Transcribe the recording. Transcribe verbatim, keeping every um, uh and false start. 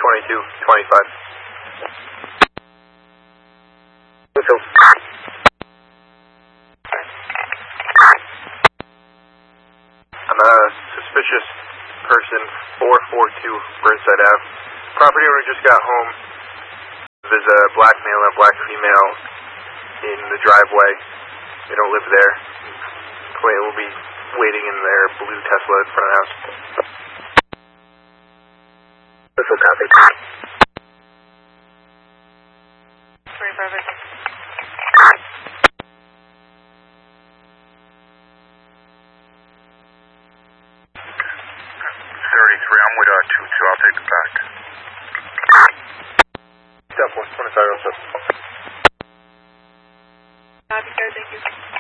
twenty-two twenty-five. I'm a suspicious person, four four two Burnside Ave. Property owner just got home. There's a black male and a black female in the driveway. They don't live there. Clay will be waiting in their blue Tesla in front of the house. This will copy. twenty-five. thirty-three, I'm with uh, two two, I'll take it back. Step one, twenty-five oh seven. Copy, sir, thank you.